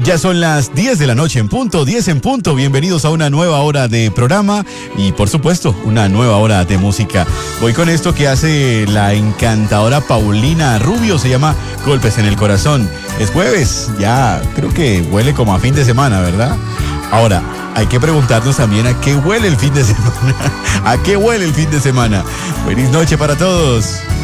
Ya son las 10 de la noche en punto, 10 en punto. Bienvenidos a una nueva hora de programa y, por supuesto, una nueva hora de música. Voy con esto que hace la encantadora Paulina Rubio, se llama Golpes en el Corazón. Es jueves, ya creo que huele como a fin de semana, ¿verdad? Ahora, hay que preguntarnos también a qué huele el fin de semana. ¿A qué huele el fin de semana? Feliz noche para todos.